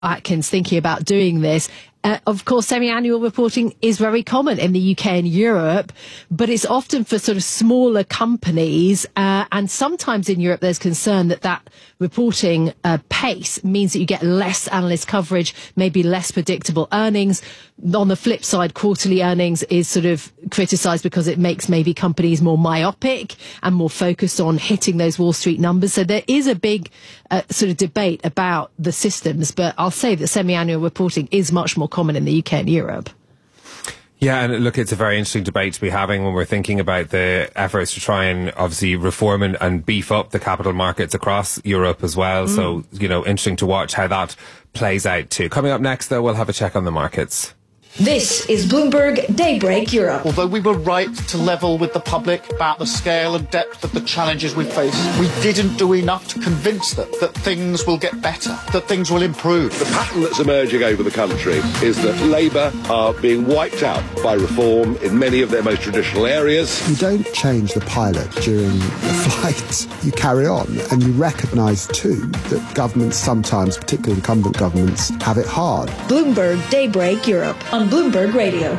Atkins thinking about doing this. Of course, semi-annual reporting is very common in the UK and Europe, but it's often for sort of smaller companies. And sometimes in Europe, there's concern that reporting pace means that you get less analyst coverage, maybe less predictable earnings. On the flip side, quarterly earnings is sort of criticised because it makes maybe companies more myopic and more focused on hitting those Wall Street numbers. So there is a big sort of debate about the systems, but I'll say that semi-annual reporting is much more common in the UK and Europe. Yeah, and look, it's a very interesting debate to be having when we're thinking about the efforts to try and obviously reform and beef up the capital markets across Europe as well. So, interesting to watch how that plays out too. Coming up next, though, we'll have a check on the markets. This is Bloomberg Daybreak Europe. Although we were right to level with the public about the scale and depth of the challenges we face, we didn't do enough to convince them that things will get better, that things will improve. The pattern that's emerging over the country is that Labour are being wiped out by reform in many of their most traditional areas. You don't change the pilot during the flight. You carry on, and you recognise too that governments sometimes, particularly incumbent governments, have it hard. Bloomberg Daybreak Europe on Bloomberg Radio.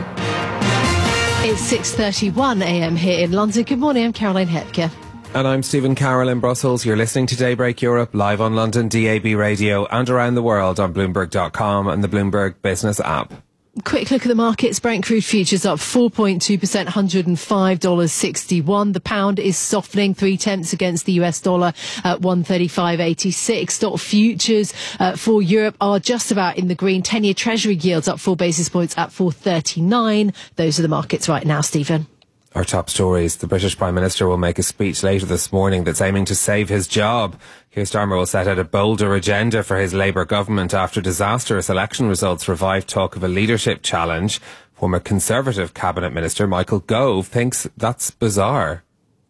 It's 6:31 a.m. here in London. Good morning, I'm Caroline Hepker. And I'm Stephen Carroll in Brussels. You're listening to Daybreak Europe live on London DAB radio and around the world on Bloomberg.com and the Bloomberg Business app. Quick look at the markets. Brent crude futures up 4.2%, $105.61. The pound is softening 0.3 against the US dollar at 135.86. Stock futures for Europe are just about in the green. 10-year Treasury yields up 4 basis points at 4.39. Those are the markets right now, Stephen. Our top stories. The British Prime Minister will make a speech later this morning that's aiming to save his job. Keir Starmer will set out a bolder agenda for his Labour government after disastrous election results revived talk of a leadership challenge. Former Conservative Cabinet Minister Michael Gove thinks that's bizarre.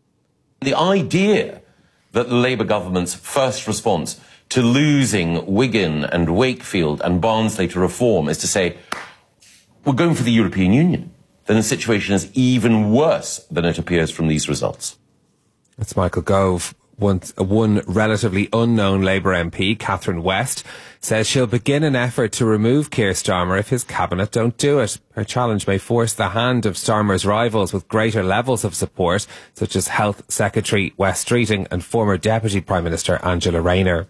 The idea that the Labour government's first response to losing Wigan and Wakefield and Barnsley to reform is to say, we're going for the European Union, then the situation is even worse than it appears from these results. It's Michael Gove. One relatively unknown Labour MP, Catherine West, says she'll begin an effort to remove Keir Starmer if his cabinet don't do it. Her challenge may force the hand of Starmer's rivals with greater levels of support, such as Health Secretary Wes Streeting and former Deputy Prime Minister Angela Rayner.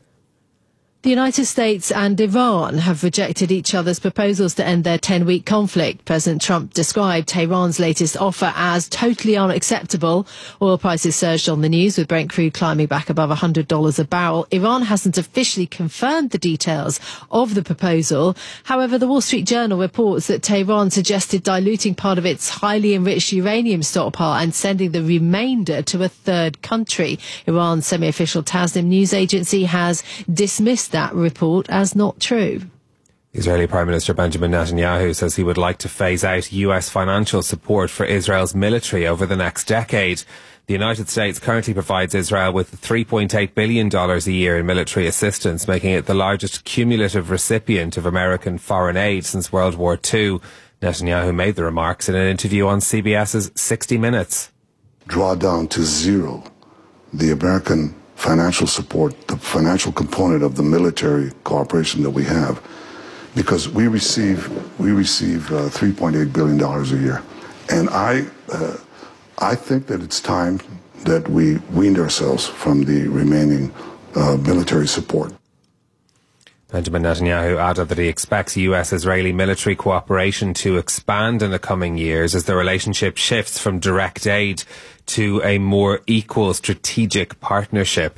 The United States and Iran have rejected each other's proposals to end their 10-week conflict. President Trump described Tehran's latest offer as totally unacceptable. Oil prices surged on the news, with Brent crude climbing back above $100 a barrel. Iran hasn't officially confirmed the details of the proposal. However, the Wall Street Journal reports that Tehran suggested diluting part of its highly enriched uranium stockpile and sending the remainder to a third country. Iran's semi-official Tasnim news agency has dismissed that report as not true. Israeli Prime Minister Benjamin Netanyahu says he would like to phase out US financial support for Israel's military over the next decade. The United States currently provides Israel with $3.8 billion a year in military assistance, making it the largest cumulative recipient of American foreign aid since World War II. Netanyahu made the remarks in an interview on CBS's 60 Minutes. Draw down to zero the American financial support, the financial component of the military cooperation that we have, because we receive $3.8 billion a year. And I think that it's time that we weaned ourselves from the remaining military support. Benjamin Netanyahu added that he expects US-Israeli military cooperation to expand in the coming years as the relationship shifts from direct aid to a more equal strategic partnership.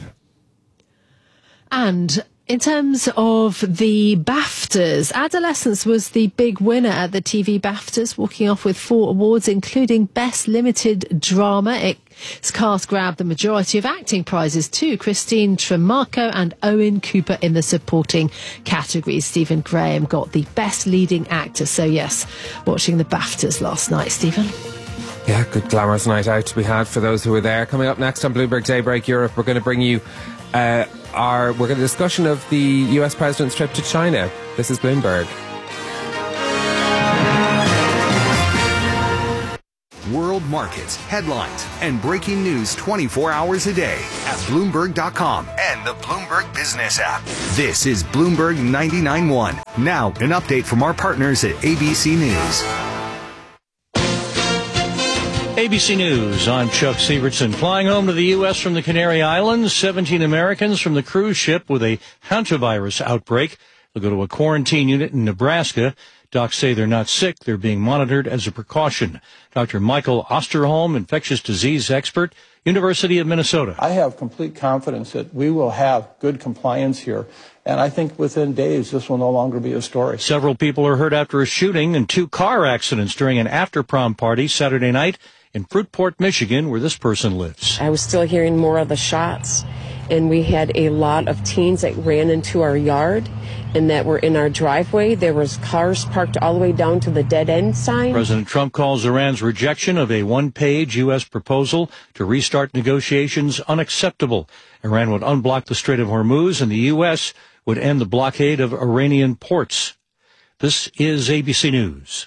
And in terms of the BAFTAs, Adolescence was the big winner at the TV BAFTAs, walking off with 4 awards, including Best Limited Drama. Its cast grabbed the majority of acting prizes too. Christine Tremarco and Owen Cooper in the supporting categories. Stephen Graham got the Best Leading Actor. So yes, watching the BAFTAs last night, Stephen. Yeah, good glamorous night out to be had for those who were there. Coming up next on Bloomberg Daybreak Europe, we're going to bring you we're going to discussion of the US President's trip to China. This is Bloomberg. world markets, headlines, and breaking news 24 hours a day at Bloomberg.com and the Bloomberg Business app. This is Bloomberg 99.1. Now, an update from our partners at ABC News. ABC News, I'm Chuck Severson. Flying home to the U.S. from the Canary Islands, 17 Americans from the cruise ship with a hantavirus outbreak. They'll go to a quarantine unit in Nebraska. Docs say they're not sick. They're being monitored as a precaution. Dr. Michael Osterholm, infectious disease expert, University of Minnesota. I have complete confidence that we will have good compliance here. And I think within days, this will no longer be a story. Several people are hurt after a shooting and 2 car accidents during an after-prom party Saturday night in Fruitport, Michigan, where this person lives. I was still hearing more of the shots, and we had a lot of teens that ran into our yard and that were in our driveway. There was cars parked all the way down to the dead end sign. President Trump calls Iran's rejection of a one-page U.S. proposal to restart negotiations unacceptable. Iran would unblock the Strait of Hormuz, and the U.S. would end the blockade of Iranian ports. This is ABC News.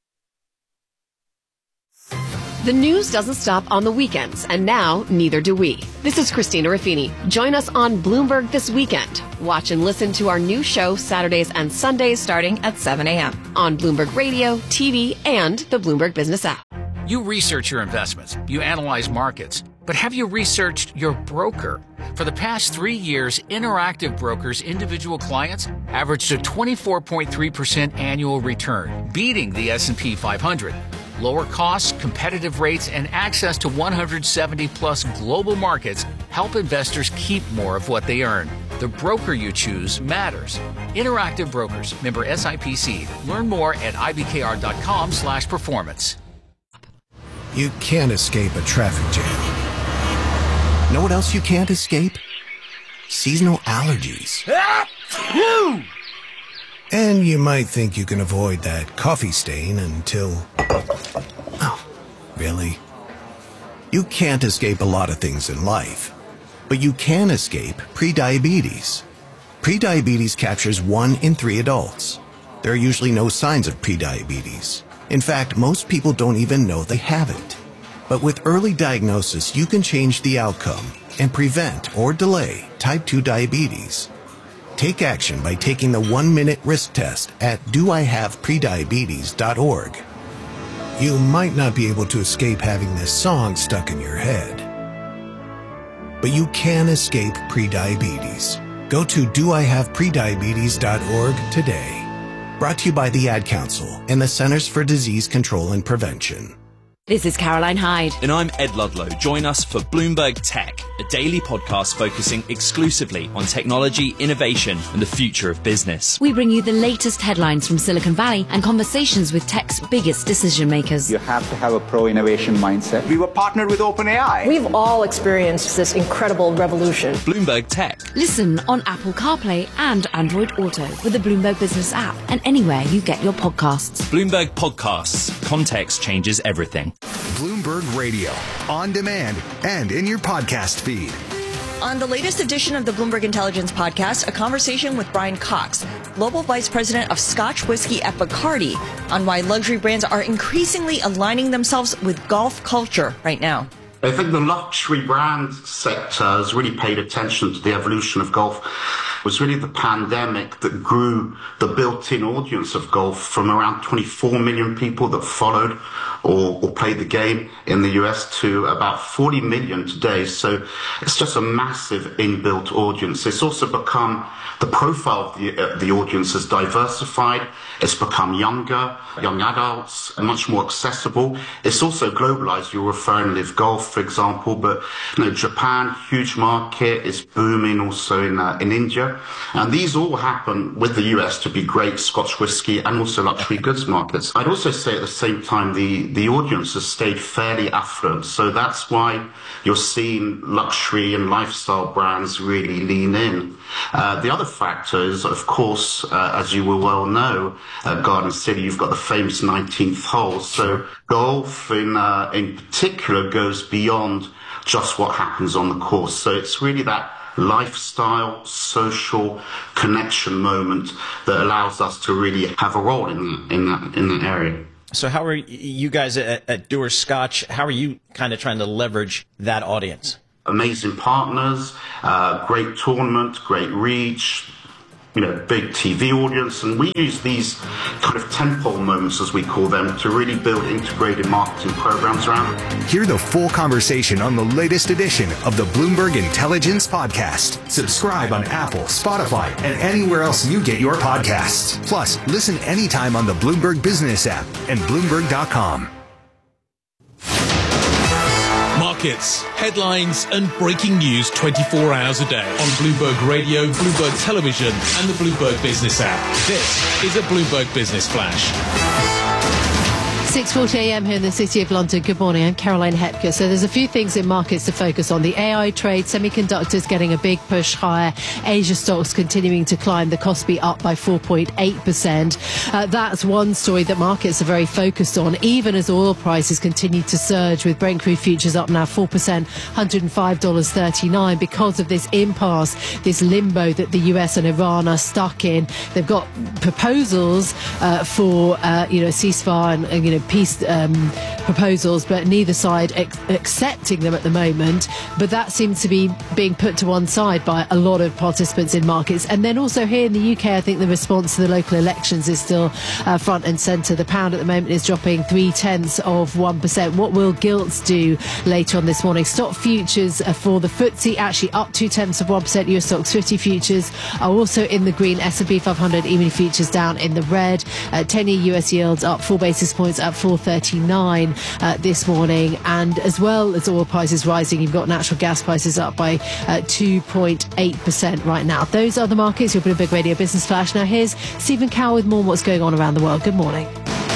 The news doesn't stop on the weekends, and now neither do we. This is Christina Ruffini. Join us on Bloomberg this weekend. Watch and listen to our new show Saturdays and Sundays starting at 7 a.m. on Bloomberg Radio, TV, and the Bloomberg Business app. You research your investments. You analyze markets. But have you researched your broker? For the past 3 years, Interactive Brokers' individual clients averaged a 24.3% annual return, beating the S&P 500. Lower costs, competitive rates, and access to 170-plus global markets help investors keep more of what they earn. The broker you choose matters. Interactive Brokers, member SIPC. Learn more at ibkr.com/performance. You can't escape a traffic jam. Know what else you can't escape? Seasonal allergies. And you might think you can avoid that coffee stain until... Oh, really? You can't escape a lot of things in life, but you can escape prediabetes. Prediabetes captures 1 in 3 adults. There are usually no signs of prediabetes. In fact, most people don't even know they have it. But with early diagnosis, you can change the outcome and prevent or delay type 2 diabetes. Take action by taking the 1-minute risk test at doihaveprediabetes.org. You might not be able to escape having this song stuck in your head, but you can escape prediabetes. Go to doihaveprediabetes.org today. Brought to you by the Ad Council and the Centers for Disease Control and Prevention. This is Caroline Hyde. And I'm Ed Ludlow. Join us for Bloomberg Tech, a daily podcast focusing exclusively on technology, innovation, and the future of business. We bring you the latest headlines from Silicon Valley and conversations with tech's biggest decision makers. You have to have a pro-innovation mindset. We were partnered with OpenAI. We've all experienced this incredible revolution. Bloomberg Tech. Listen on Apple CarPlay and Android Auto with the Bloomberg Business app and anywhere you get your podcasts. Bloomberg Podcasts. Context changes everything. Bloomberg Radio, on demand and in your podcast feed. On the latest edition of the Bloomberg Intelligence Podcast, a conversation with Brian Cox, Global Vice President of Scotch Whisky at Bacardi, on why luxury brands are increasingly aligning themselves with golf culture right now. I think the luxury brand sector has really paid attention to the evolution of golf. It was really the pandemic that grew the built-in audience of golf from around 24 million people that followed or played the game in the US to about 40 million today. So it's just a massive inbuilt audience. It's also become, the profile of the audience has diversified. It's become younger, young adults, and much more accessible. It's also globalized. You're referring to Live Golf, for example, but Japan, huge market, is booming also in India. And these all happen with the US to be great Scotch whisky and also luxury goods markets. I'd also say at the same time, the audience has stayed fairly affluent. So that's why you're seeing luxury and lifestyle brands really lean in. The other factor is, of course, as you will well know, Garden City, you've got the famous 19th hole. So golf in particular goes beyond just what happens on the course. So it's really that lifestyle, social connection moment that allows us to really have a role in that area. So how are you guys at Dewar's Scotch, how are you kind of trying to leverage that audience? Amazing partners, great tournament, great reach, big TV audience, and we use these kind of tentpole moments, as we call them, to really build integrated marketing programs around. Hear the full conversation on the latest edition of the Bloomberg Intelligence Podcast. Subscribe on Apple, Spotify, and anywhere else you get your podcasts. Plus, listen anytime on the Bloomberg Business app and Bloomberg.com. Markets, headlines, and breaking news 24 hours a day on Bloomberg Radio, Bloomberg Television, and the Bloomberg Business app. This is a Bloomberg Business Flash. 6:40 a.m. here in the City of London. Good morning. I'm Caroline Hepker. So there's a few things in markets to focus on. The AI trade, semiconductors getting a big push higher. Asia stocks continuing to climb. The Kospi up by 4.8%. That's one story that markets are very focused on, even as oil prices continue to surge, with Brent crude futures up now 4%, $105.39, because of this impasse, this limbo that the US and Iran are stuck in. They've got proposals for ceasefire and peace proposals, but neither side accepting them at the moment. But that seems to be being put to one side by a lot of participants in markets. And then also here in the UK, I think the response to the local elections is still front and centre. The pound at the moment is dropping 0.3%. What will gilts do later on this morning? Stock futures for the FTSE actually up 0.2%. US stocks 50 futures are also in the green. S&P 500 E-mini futures down in the red. 10-year US yields up 4 basis points at 4.39 this morning. And as well as oil prices rising, you've got natural gas prices up by 2.8% right now. Those are the markets. Your Bloomberg Radio Business Flash. Now here's Stephen Cowell with more on what's going on around the world. Good morning.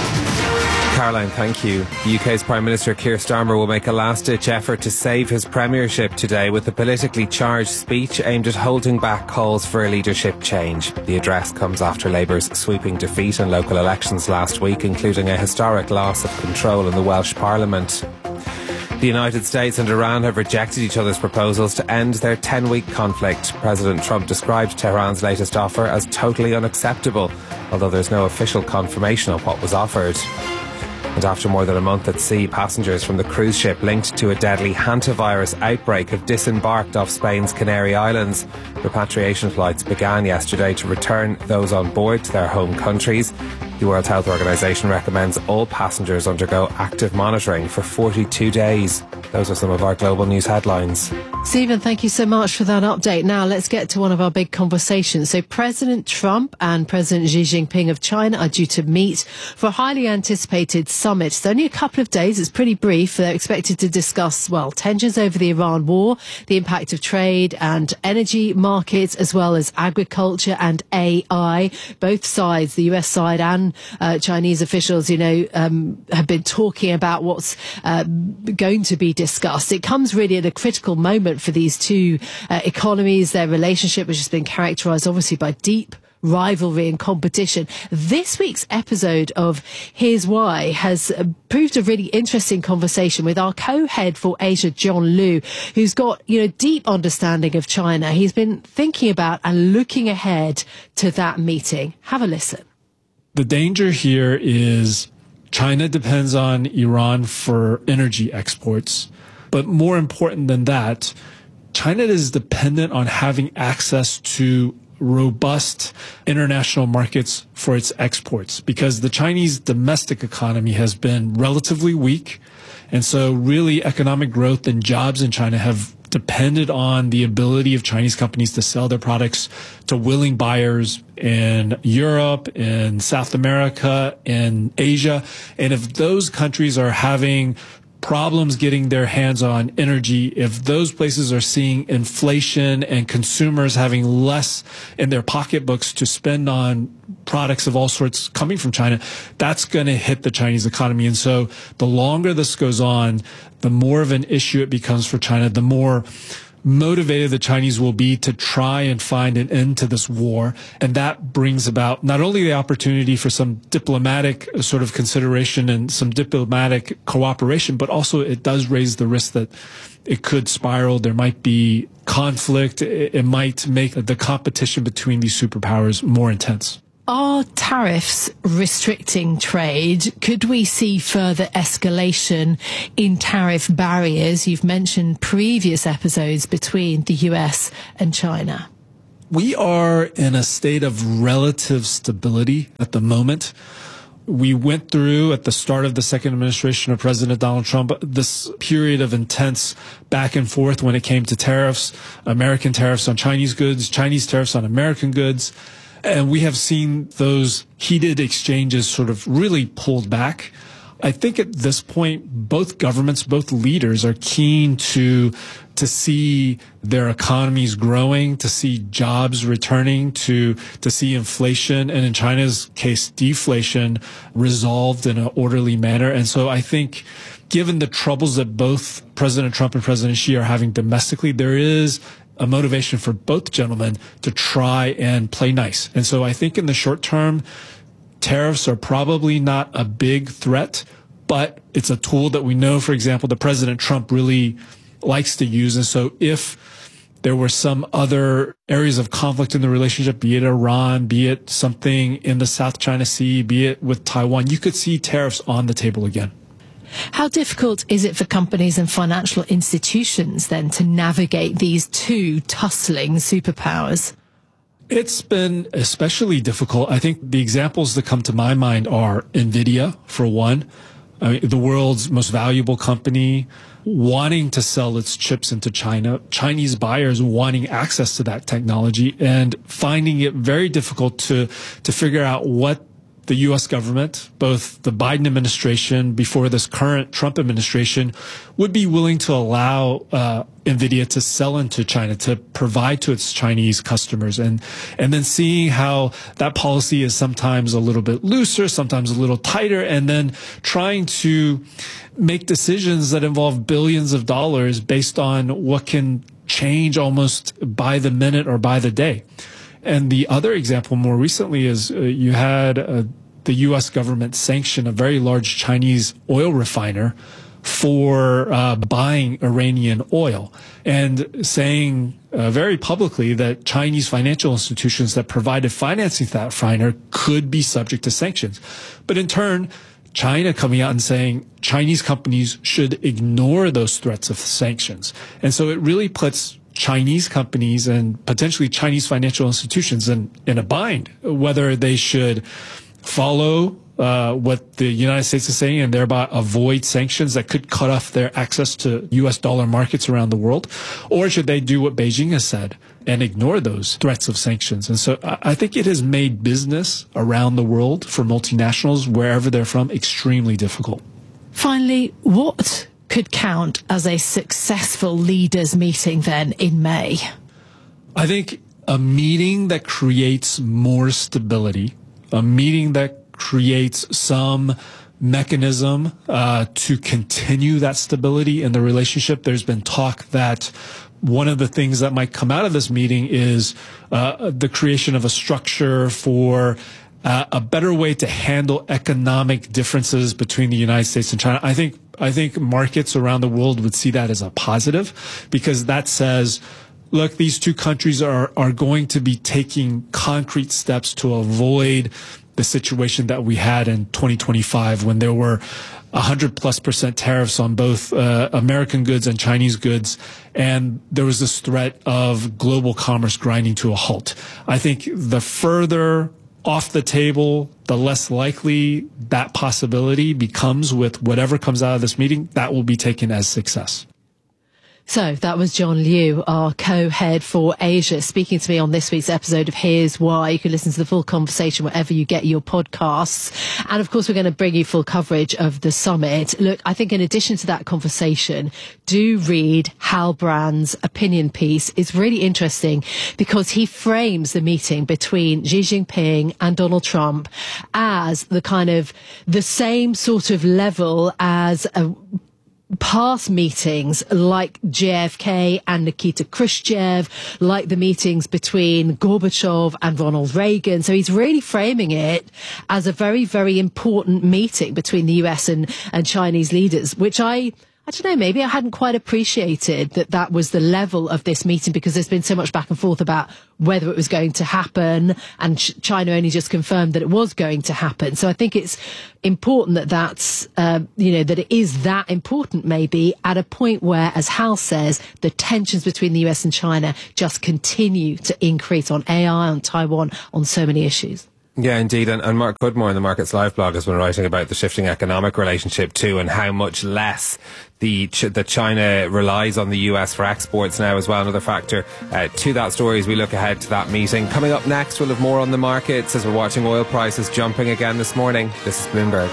Caroline, thank you. The UK's Prime Minister Keir Starmer will make a last-ditch effort to save his premiership today with a politically charged speech aimed at holding back calls for a leadership change. The address comes after Labour's sweeping defeat in local elections last week, including a historic loss of control in the Welsh Parliament. The United States and Iran have rejected each other's proposals to end their 10-week conflict. President Trump described Tehran's latest offer as totally unacceptable, although there's no official confirmation of what was offered. And after more than a month at sea, passengers from the cruise ship linked to a deadly hantavirus outbreak have disembarked off Spain's Canary Islands. Repatriation flights began yesterday to return those on board to their home countries. The World Health Organization recommends all passengers undergo active monitoring for 42 days. Those are some of our global news headlines. Stephen, thank you so much for that update. Now let's get to one of our big conversations. So President Trump and President Xi Jinping of China are due to meet for a highly anticipated summit. It's only a couple of days. It's pretty brief. They're expected to discuss, tensions over the Iran war, the impact of trade and energy markets, as well as agriculture and AI. Both sides, the US side and Chinese officials, have been talking about what's going to be discussed. It comes really at a critical moment for these two economies, their relationship, which has been characterized obviously by deep rivalry and competition. This week's episode of Here's Why has proved a really interesting conversation with our co-head for Asia, John Liu, who's got, deep understanding of China. He's been thinking about and looking ahead to that meeting. Have a listen. The danger here is China depends on Iran for energy exports. But more important than that, China is dependent on having access to robust international markets for its exports, because the Chinese domestic economy has been relatively weak. And so really economic growth and jobs in China have depended on the ability of Chinese companies to sell their products to willing buyers in Europe, in South America, in Asia. And if those countries are having problems getting their hands on energy, if those places are seeing inflation and consumers having less in their pocketbooks to spend on products of all sorts coming from China, that's going to hit the Chinese economy. And so the longer this goes on, the more of an issue it becomes for China, the more motivated the Chinese will be to try and find an end to this war. And that brings about not only the opportunity for some diplomatic sort of consideration and some diplomatic cooperation, but also it does raise the risk that it could spiral. There might be conflict. It might make the competition between these superpowers more intense. Are tariffs restricting trade? Could we see further escalation in tariff barriers? You've mentioned previous episodes between the US and China. We are in a state of relative stability at the moment. We went through, at the start of the second administration of President Donald Trump, this period of intense back and forth when it came to tariffs, American tariffs on Chinese goods, Chinese tariffs on American goods. And we have seen those heated exchanges sort of really pulled back. I think at this point, both governments, both leaders are keen to see their economies growing, to see jobs returning, to see inflation, and in China's case, deflation resolved in an orderly manner. And so I think given the troubles that both President Trump and President Xi are having domestically, there is a motivation for both gentlemen to try and play nice. And so I think in the short term, tariffs are probably not a big threat, but it's a tool that we know, for example, that President Trump really likes to use. And so if there were some other areas of conflict in the relationship, be it Iran, be it something in the South China Sea, be it with Taiwan, you could see tariffs on the table again. How difficult is it for companies and financial institutions then to navigate these two tussling superpowers? It's been especially difficult. I think the examples that come to my mind are NVIDIA, for one. I mean, the world's most valuable company wanting to sell its chips into China, Chinese buyers wanting access to that technology and finding it very difficult to figure out what the U.S. government, both the Biden administration before this current Trump administration, would be willing to allow NVIDIA to sell into China, to provide to its Chinese customers. And then seeing how that policy is sometimes a little bit looser, sometimes a little tighter, and then trying to make decisions that involve billions of dollars based on what can change almost by the minute or by the day. And the other example more recently is you had the U.S. government sanction a very large Chinese oil refiner for buying Iranian oil and saying very publicly that Chinese financial institutions that provided financing to that refiner could be subject to sanctions. But in turn, China coming out and saying Chinese companies should ignore those threats of sanctions. And so it really puts Chinese companies and potentially Chinese financial institutions in a bind, whether they should follow what the United States is saying and thereby avoid sanctions that could cut off their access to U.S. dollar markets around the world, or should they do what Beijing has said and ignore those threats of sanctions. And so I think it has made business around the world for multinationals, wherever they're from, extremely difficult. Finally, what could count as a successful leaders meeting then in May? I think a meeting that creates more stability, a meeting that creates some mechanism to continue that stability in the relationship. There's been talk that one of the things that might come out of this meeting is the creation of a structure for a better way to handle economic differences between the United States and China. I think markets around the world would see that as a positive, because that says, look, these two countries are going to be taking concrete steps to avoid the situation that we had in 2025 when there were 100+% tariffs on both American goods and Chinese goods, and there was this threat of global commerce grinding to a halt. I think the further off the table, the less likely that possibility becomes with whatever comes out of this meeting. That will be taken as success. So that was John Liu, our co-head for Asia, speaking to me on this week's episode of Here's Why. You can listen to the full conversation wherever you get your podcasts. And of course, we're going to bring you full coverage of the summit. Look, I think in addition to that conversation, do read Hal Brand's opinion piece. It's really interesting because he frames the meeting between Xi Jinping and Donald Trump as the same sort of level as past meetings like JFK and Nikita Khrushchev, like the meetings between Gorbachev and Ronald Reagan. So he's really framing it as a very, very important meeting between the US and Chinese leaders, which I I don't know, maybe I hadn't quite appreciated that was the level of this meeting, because there's been so much back and forth about whether it was going to happen, and China only just confirmed that it was going to happen. So I think it's important that's, that it is that important maybe at a point where, as Hal says, the tensions between the US and China just continue to increase on AI, on Taiwan, on so many issues. Yeah, indeed. And Mark Cudmore in the Markets Live blog has been writing about the shifting economic relationship too, and how much less that China relies on the US for exports now as well. Another factor to that story as we look ahead to that meeting. Coming up next, we'll have more on the markets as we're watching oil prices jumping again this morning. This is Bloomberg.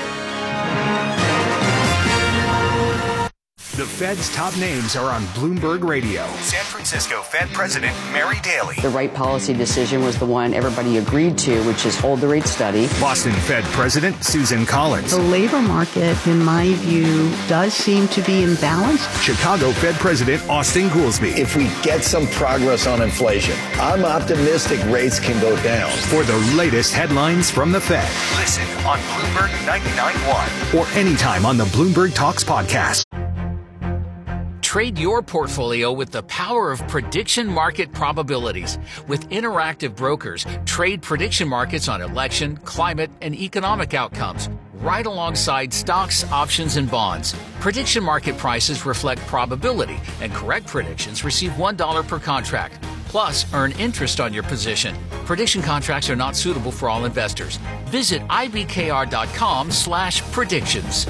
The Fed's top names are on Bloomberg Radio. San Francisco Fed President Mary Daly. The right policy decision was the one everybody agreed to, which is hold the rate steady. Boston Fed President Susan Collins. The labor market, in my view, does seem to be imbalanced. Chicago Fed President Austin Goolsbee. If we get some progress on inflation, I'm optimistic rates can go down. For the latest headlines from the Fed, listen on Bloomberg 99.1 or anytime on the Bloomberg Talks podcast. Trade your portfolio with the power of prediction market probabilities. With Interactive Brokers, trade prediction markets on election, climate, and economic outcomes, right alongside stocks, options, and bonds. Prediction market prices reflect probability, and correct predictions receive $1 per contract. Plus, earn interest on your position. Prediction contracts are not suitable for all investors. Visit ibkr.com/predictions.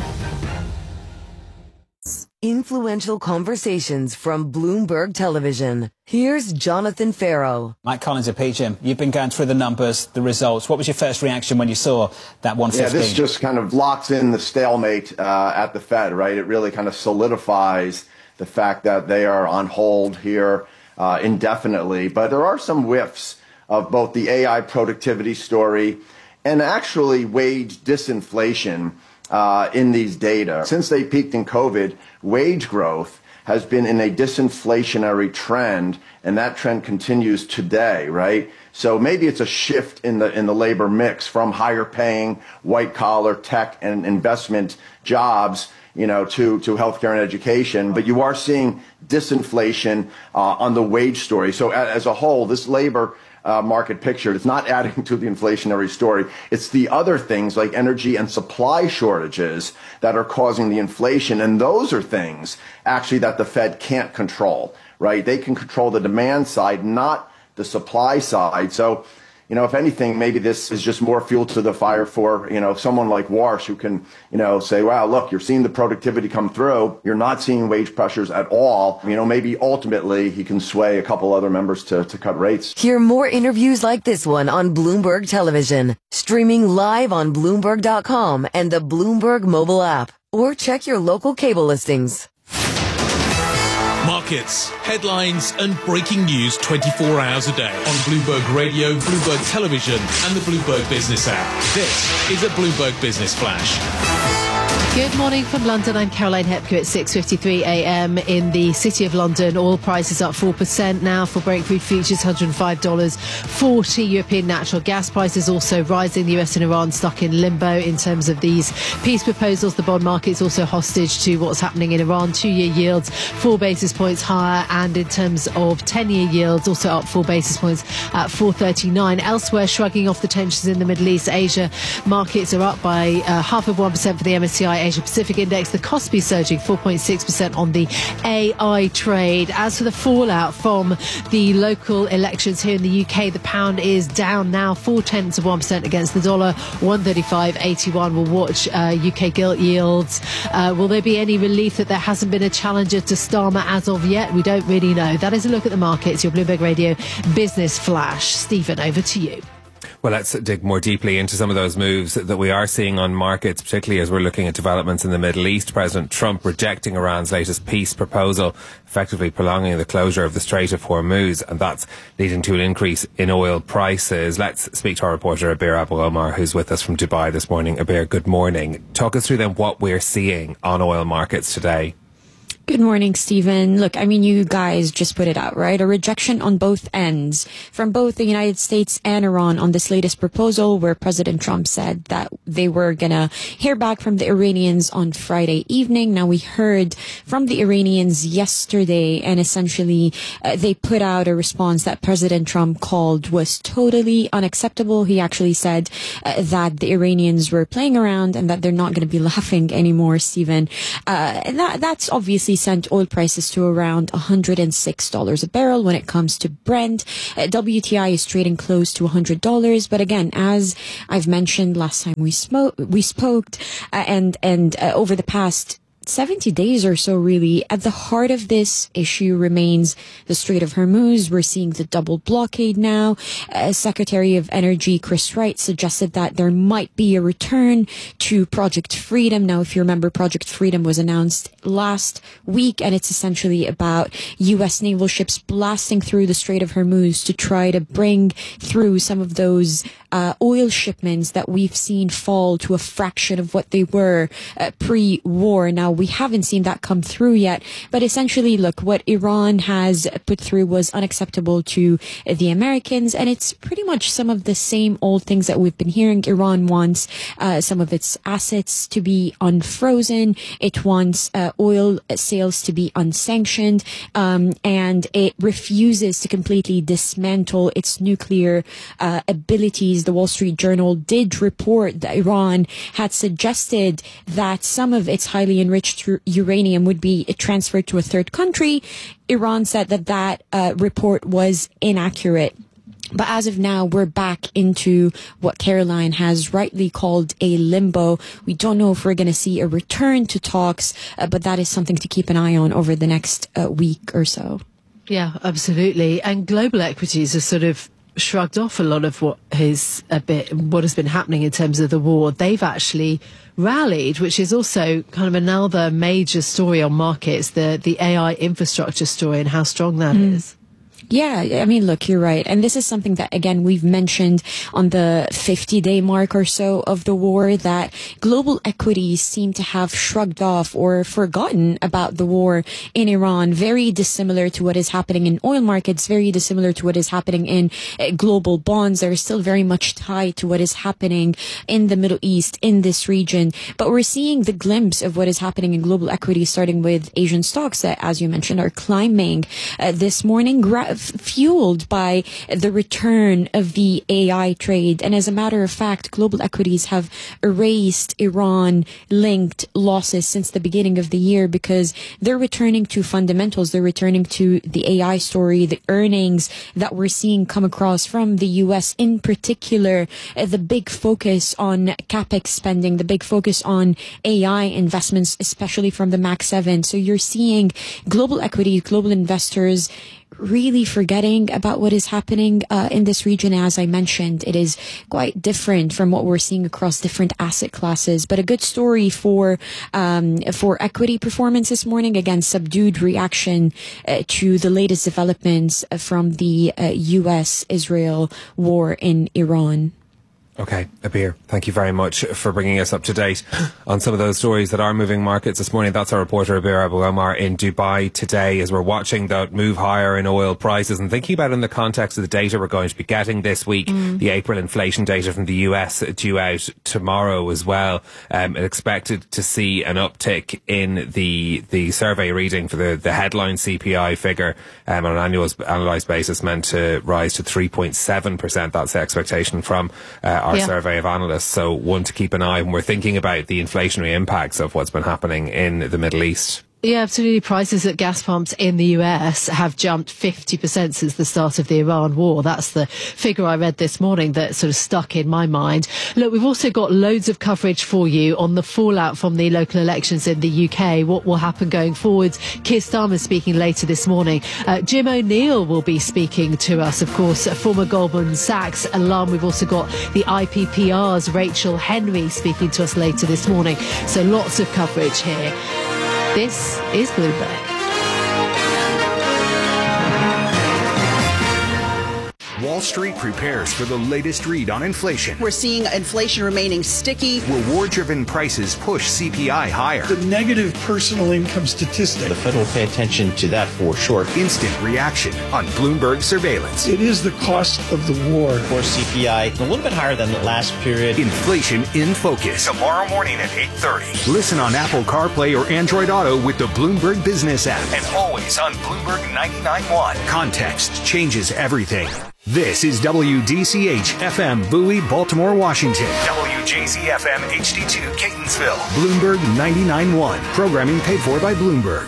Influential conversations from Bloomberg Television. Here's Jonathan Farrow. Mike Collins at PGIM. You've been going through the numbers, the results. What was your first reaction when you saw that 115? Yeah, this just kind of locks in the stalemate at the Fed, right? It really kind of solidifies the fact that they are on hold here indefinitely. But there are some whiffs of both the AI productivity story and actually wage disinflation in these data. Since they peaked in COVID, wage growth has been in a disinflationary trend, and that trend continues today, right? So maybe it's a shift in the labor mix from higher paying white collar tech and investment jobs, to healthcare and education, but you are seeing disinflation on the wage story. So as a whole, this labor market picture, it's not adding to the inflationary story. It's the other things like energy and supply shortages that are causing the inflation. And those are things actually that the Fed can't control, right? They can control the demand side, not the supply side. So, if anything, maybe this is just more fuel to the fire for, someone like Warsh who can, say, wow, look, you're seeing the productivity come through. You're not seeing wage pressures at all. Maybe ultimately he can sway a couple other members to cut rates. Hear more interviews like this one on Bloomberg Television, streaming live on Bloomberg.com and the Bloomberg mobile app, or check your local cable listings. Markets, headlines and breaking news 24 hours a day on Bloomberg Radio, Bloomberg Television and the Bloomberg Business app. This is a Bloomberg Business Flash. Good morning from London. I'm Caroline Hepker at 6:53 a.m. in the City of London. Oil prices up 4% now for Brent crude futures, $105.40. European natural gas prices also rising. The US and Iran stuck in limbo in terms of these peace proposals. The bond market's also hostage to what's happening in Iran. 2-year yields 4 basis points higher, and in terms of 10-year yields also up 4 basis points at 4.39. Elsewhere, shrugging off the tensions in the Middle East, Asia markets are up by 0.5% for the MSCI Asia Pacific Index. The Kospi surging 4.6% on the AI trade. As for the fallout from the local elections here in the UK, the pound is down now 0.4% against the dollar, 135.81. We'll watch UK gilt yields. Will there be any relief that there hasn't been a challenger to Starmer as of yet? We don't really know. That is a look at the markets. Your Bloomberg Radio Business Flash. Stephen, over to you. Well, let's dig more deeply into some of those moves that we are seeing on markets, particularly as we're looking at developments in the Middle East. President Trump rejecting Iran's latest peace proposal, effectively prolonging the closure of the Strait of Hormuz, and that's leading to an increase in oil prices. Let's speak to our reporter, Abir Abou-Omar, who's with us from Dubai this morning. Abir, good morning. Talk us through then what we're seeing on oil markets today. Good morning, Stephen. Look, I mean, you guys just put it out, right? A rejection on both ends from both the United States and Iran on this latest proposal where President Trump said that they were going to hear back from the Iranians on Friday evening. Now, we heard from the Iranians yesterday, and essentially they put out a response that President Trump called was totally unacceptable. He actually said that the Iranians were playing around and that they're not going to be laughing anymore, Stephen. And that's obviously sent oil prices to around $106 a barrel when it comes to Brent. WTI is trading close to $100. But again, as I've mentioned last time we spoke, and over the past 70 days or so, really, at the heart of this issue remains the Strait of Hormuz. We're seeing the double blockade now. Secretary of Energy Chris Wright suggested that there might be a return to Project Freedom. Now, if you remember, Project Freedom was announced last week, and it's essentially about U.S. naval ships blasting through the Strait of Hormuz to try to bring through some of those oil shipments that we've seen fall to a fraction of what they were pre-war. Now, we haven't seen that come through yet, but essentially, look, what Iran has put through was unacceptable to the Americans, and it's pretty much some of the same old things that we've been hearing. Iran wants some of its assets to be unfrozen. It wants oil sales to be unsanctioned, and it refuses to completely dismantle its nuclear abilities. The Wall Street Journal did report that Iran had suggested that some of its highly enriched uranium would be transferred to a third country. Iran said that report was inaccurate. But as of now, we're back into what Caroline has rightly called a limbo. We don't know if we're going to see a return to talks, but that is something to keep an eye on over the next week or so. Yeah, absolutely. And global equities are sort of shrugged off a lot of what has been happening in terms of the war. They've actually rallied, which is also kind of another major story on markets, the AI infrastructure story and how strong that is. Yeah, I mean, look, you're right. And this is something that, again, we've mentioned on the 50-day mark or so of the war, that global equities seem to have shrugged off or forgotten about the war in Iran. Very dissimilar to what is happening in oil markets, very dissimilar to what is happening in global bonds. They're still very much tied to what is happening in the Middle East, in this region. But we're seeing the glimpse of what is happening in global equities, starting with Asian stocks that, as you mentioned, are climbing this morning, fueled by the return of the AI trade. And as a matter of fact, global equities have erased Iran-linked losses since the beginning of the year because they're returning to fundamentals. They're returning to the AI story, the earnings that we're seeing come across from the U.S. in particular, the big focus on CapEx spending, the big focus on AI investments, especially from the Mac 7. So you're seeing global equities, global investors really forgetting about what is happening in this region. As I mentioned, it is quite different from what we're seeing across different asset classes. But a good story for equity performance this morning. Again, subdued reaction to the latest developments from the U.S.-Israel war in Iran. Okay, Abir, thank you very much for bringing us up to date on some of those stories that are moving markets this morning. That's our reporter Abir Abu Omar in Dubai today, as we're watching that move higher in oil prices and thinking about it in the context of the data we're going to be getting this week, the April inflation data from the US due out tomorrow as well. Expected to see an uptick in the survey reading for the headline CPI figure on an annualized basis, meant to rise to 3.7%. That's the expectation from our survey of analysts. So one to keep an eye when we're thinking about the inflationary impacts of what's been happening in the Middle East. Yeah, absolutely. Prices at gas pumps in the US have jumped 50% since the start of the Iran war. That's the figure I read this morning that sort of stuck in my mind. Look, we've also got loads of coverage for you on the fallout from the local elections in the UK, what will happen going forwards. Keir Starmer speaking later this morning. Jim O'Neill will be speaking to us, of course, former Goldman Sachs alum. We've also got the IPPR's Rachel Henry speaking to us later this morning. So lots of coverage here. This is Bloomberg. Wall Street prepares for the latest read on inflation. We're seeing inflation remaining sticky. Reward-driven prices push CPI higher. The negative personal income statistic. The Fed will pay attention to that for sure. Instant reaction on Bloomberg Surveillance. It is the cost of the war. For CPI, a little bit higher than the last period. Inflation in Focus. Tomorrow morning at 8:30. Listen on Apple CarPlay or Android Auto with the Bloomberg Business app. And always on Bloomberg 99.1. Context changes everything. This is WDCH FM Bowie, Baltimore, Washington. WJZ FM HD2 Catonsville. Bloomberg 99.1. Programming paid for by Bloomberg.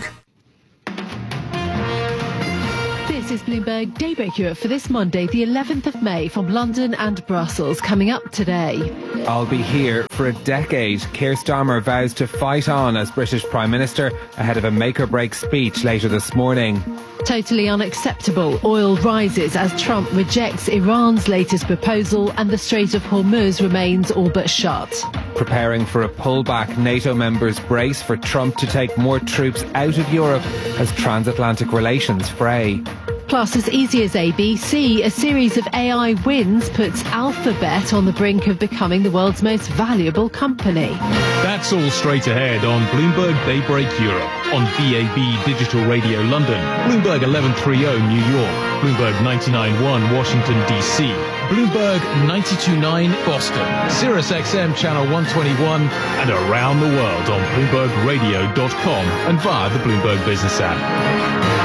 This is Bloomberg Daybreak Europe for this Monday, the 11th of May, from London and Brussels. Coming up today. I'll be here for a decade. Keir Starmer vows to fight on as British Prime Minister ahead of a make-or-break speech later this morning. Totally unacceptable. Oil rises as Trump rejects Iran's latest proposal and the Strait of Hormuz remains all but shut. Preparing for a pullback, NATO members brace for Trump to take more troops out of Europe as transatlantic relations fray. Plus, as easy as ABC, a series of AI wins puts Alphabet on the brink of becoming the world's most valuable company. That's all straight ahead on Bloomberg Daybreak Europe, on DAB Digital Radio London, Bloomberg 1130 New York, Bloomberg 99.1 Washington DC, Bloomberg 92.9 Boston, Sirius XM Channel 121, and around the world on BloombergRadio.com and via the Bloomberg Business app.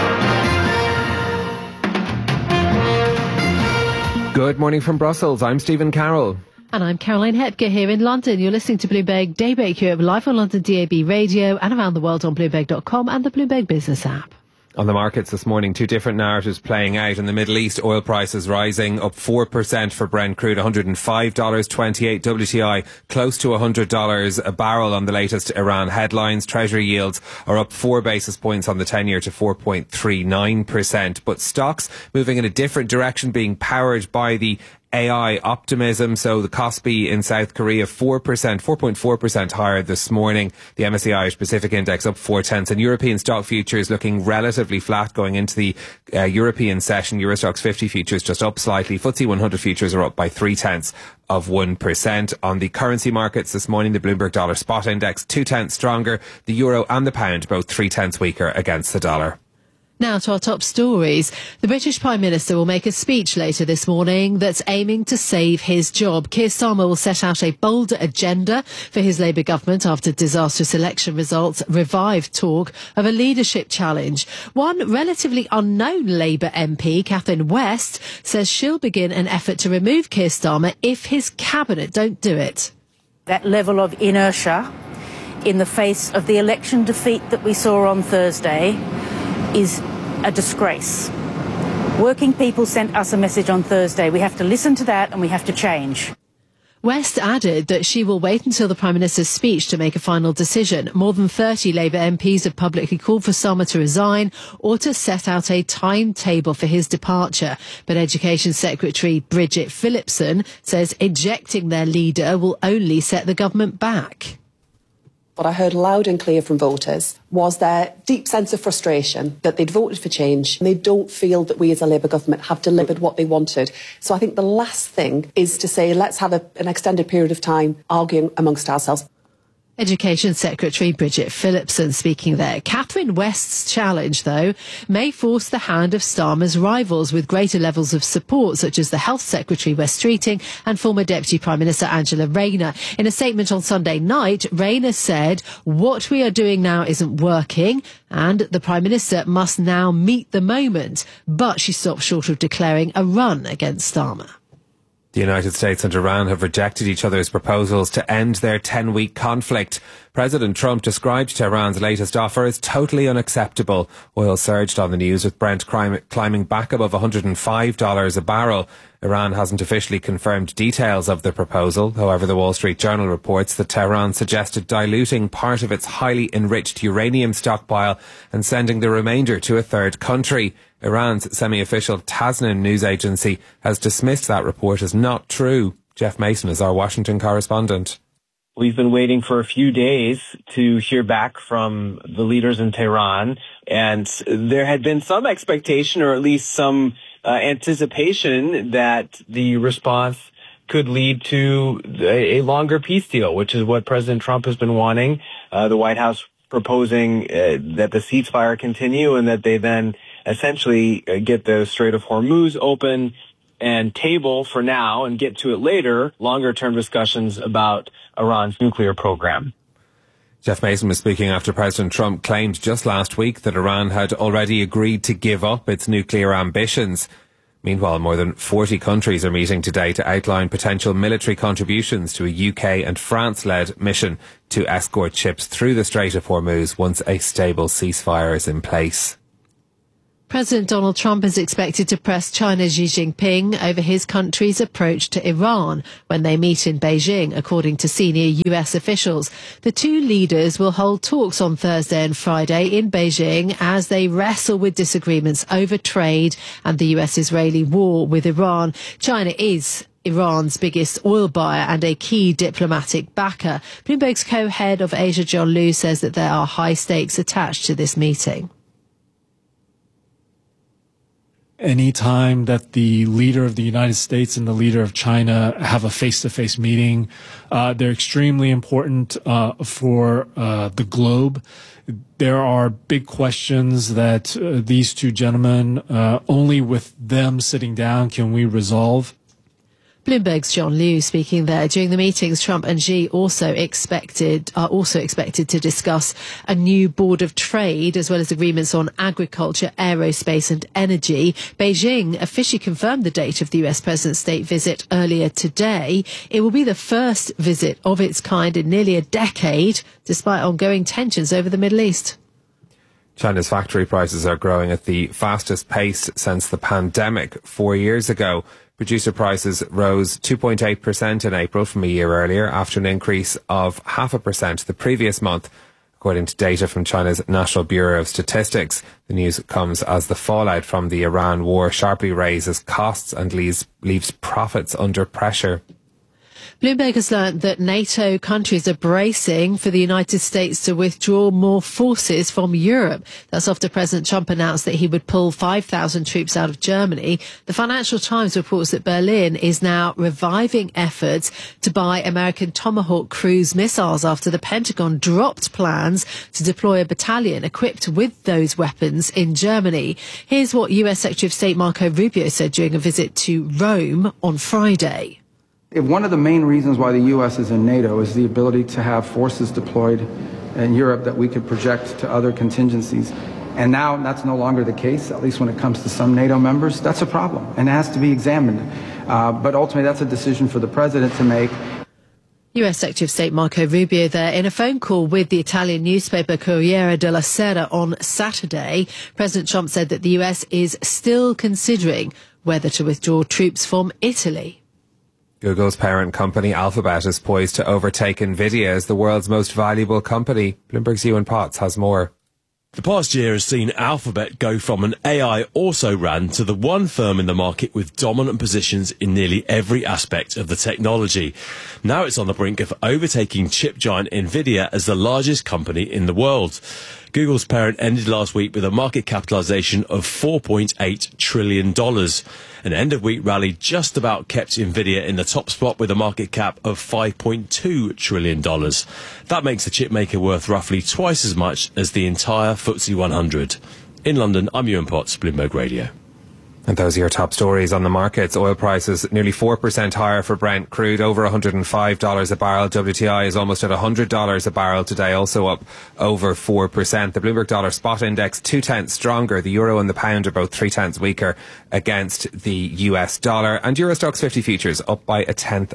Good morning from Brussels. I'm Stephen Carroll. And I'm Caroline Hepker here in London. You're listening to Bloomberg Daybreak Europe live on London DAB Radio and around the world on Bloomberg.com and the Bloomberg Business app. On the markets this morning, two different narratives playing out. In the Middle East, oil prices rising, up 4% for Brent crude, $105.28 WTI, close to $100 a barrel on the latest Iran headlines. Treasury yields are up 4 basis points on the 10-year to 4.39%. But stocks moving in a different direction, being powered by the AI optimism. So the Kospi in South Korea 4.4% higher this morning. The MSCI Irish Pacific Index up 0.4, and European stock futures looking relatively flat going into the European session. Euro Stoxx 50 futures just up slightly. FTSE 100 futures are up by 0.3%. On the currency markets this morning, the Bloomberg Dollar Spot Index 0.2 stronger. The euro and the pound both 0.3 weaker against the dollar. Now to our top stories. The British Prime Minister will make a speech later this morning that's aiming to save his job. Keir Starmer will set out a bolder agenda for his Labour government after disastrous election results revived talk of a leadership challenge. One relatively unknown Labour MP, Catherine West, says she'll begin an effort to remove Keir Starmer if his cabinet don't do it. That level of inertia in the face of the election defeat that we saw on Thursday is a disgrace. Working people sent us a message on Thursday. We have to listen to that and we have to change. West added that she will wait until the Prime Minister's speech to make a final decision. More than 30 Labour MPs have publicly called for Starmer to resign or to set out a timetable for his departure. But Education Secretary Bridget Phillipson says ejecting their leader will only set the government back. What I heard loud and clear from voters was their deep sense of frustration that they'd voted for change and they don't feel that we as a Labour government have delivered what they wanted. So I think the last thing is to say, let's have an extended period of time arguing amongst ourselves. Education Secretary Bridget Phillipson speaking there. Catherine West's challenge, though, may force the hand of Starmer's rivals with greater levels of support, such as the Health Secretary Wes Streeting and former Deputy Prime Minister Angela Rayner. In a statement on Sunday night, Rayner said, "What we are doing now isn't working and the Prime Minister must now meet the moment." But she stopped short of declaring a run against Starmer. The United States and Iran have rejected each other's proposals to end their 10-week conflict. President Trump described Tehran's latest offer as totally unacceptable. Oil surged on the news, with Brent climbing back above $105 a barrel. Iran hasn't officially confirmed details of the proposal. However, the Wall Street Journal reports that Tehran suggested diluting part of its highly enriched uranium stockpile and sending the remainder to a third country. Iran's semi-official Tasnim news agency has dismissed that report as not true. Jeff Mason is our Washington correspondent. We've been waiting for a few days to hear back from the leaders in Tehran, and there had been some expectation, or at least some anticipation that the response could lead to a longer peace deal, which is what President Trump has been wanting. The White House proposing that the ceasefire continue and that they then essentially get the Strait of Hormuz open and table for now and get to it later, longer-term discussions about Iran's nuclear program. Jeff Mason was speaking after President Trump claimed just last week that Iran had already agreed to give up its nuclear ambitions. Meanwhile, more than 40 countries are meeting today to outline potential military contributions to a UK and France-led mission to escort ships through the Strait of Hormuz once a stable ceasefire is in place. President Donald Trump is expected to press China's Xi Jinping over his country's approach to Iran when they meet in Beijing, according to senior US officials. The two leaders will hold talks on Thursday and Friday in Beijing as they wrestle with disagreements over trade and the US-Israeli war with Iran. China is Iran's biggest oil buyer and a key diplomatic backer. Bloomberg's co-head of Asia, John Liu, says that there are high stakes attached to this meeting. Any time that the leader of the United States and the leader of China have a face-to-face meeting, they're extremely important for the globe. There are big questions that these two gentlemen, only with them sitting down can we resolve. Bloomberg's John Liu speaking there. During the meetings, Trump and Xi are also expected to discuss a new board of trade as well as agreements on agriculture, aerospace and energy. Beijing officially confirmed the date of the US President's state visit earlier today. It will be the first visit of its kind in nearly a decade, despite ongoing tensions over the Middle East. China's factory prices are growing at the fastest pace since the pandemic 4 years ago. Producer prices rose 2.8% in April from a year earlier after an increase of 0.5% the previous month, according to data from China's National Bureau of Statistics. The news comes as the fallout from the Iran war sharply raises costs and leaves profits under pressure. Bloomberg has learned that NATO countries are bracing for the United States to withdraw more forces from Europe. That's after President Trump announced that he would pull 5,000 troops out of Germany. The Financial Times reports that Berlin is now reviving efforts to buy American Tomahawk cruise missiles after the Pentagon dropped plans to deploy a battalion equipped with those weapons in Germany. Here's what US Secretary of State Marco Rubio said during a visit to Rome on Friday. One of the main reasons why the U.S. is in NATO is the ability to have forces deployed in Europe that we could project to other contingencies. And now that's no longer the case, at least when it comes to some NATO members. That's a problem, and it has to be examined. But ultimately, that's a decision for the president to make. US Secretary of State Marco Rubio there in a phone call with the Italian newspaper Corriere della Sera on Saturday. President Trump said that the US is still considering whether to withdraw troops from Italy. Google's parent company Alphabet is poised to overtake Nvidia as the world's most valuable company. Bloomberg's Ewan Potts has more. The past year has seen Alphabet go from an AI also-ran to the one firm in the market with dominant positions in nearly every aspect of the technology. Now it's on the brink of overtaking chip giant Nvidia as the largest company in the world. Google's parent ended last week with a market capitalization of $4.8 trillion. An end-of-week rally just about kept Nvidia in the top spot with a market cap of $5.2 trillion. That makes the chipmaker worth roughly twice as much as the entire FTSE 100. In London, I'm Ewan Potts, Bloomberg Radio. And those are your top stories on the markets. Oil prices nearly 4% higher for Brent crude, over $105 a barrel. WTI is almost at $100 a barrel today, also up over 4%. The Bloomberg Dollar Spot Index 0.2 stronger. The euro and the pound are both 0.3 weaker against the US dollar. And Euro Stoxx 50 futures up by